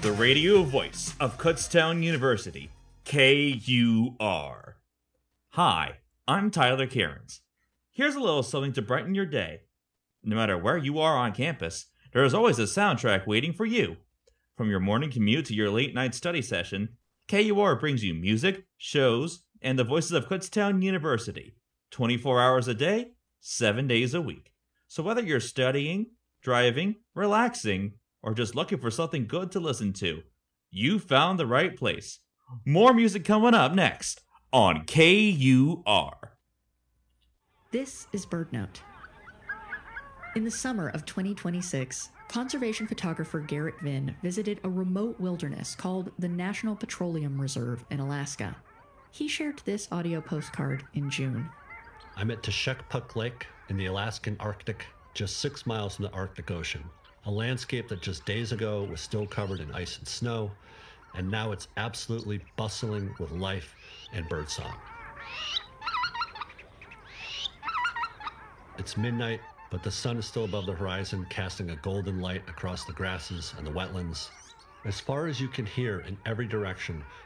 the radio voice of Kutztown University, KUR. Hi, I'm Tyler Cairns. Here's a little something to brighten your day. No matter where you are on campus, there is always a soundtrack waiting for you. From your morning commute to your late night study session, KUR brings you music, shows, and the voices of Kutztown University, 24 hours a day, 7 days a week. So whether you're studying, driving, relaxing, or just looking for something good to listen to, you found the right place. More music coming up next on KUR. This is BirdNote. In the summer of 2026, conservation photographer Garrett Vinn visited a remote wilderness called the National Petroleum Reserve in Alaska. He shared this audio postcard in June. I'm at Teshekpuk Lake in the Alaskan Arctic, just 6 miles from the Arctic Ocean. A landscape that just days ago was still covered in ice and snow, and now it's absolutely bustling with life and birdsong. It's midnight, but the sun is still above the horizon, casting a golden light across the grasses and the wetlands. As far as you can hear in every direction,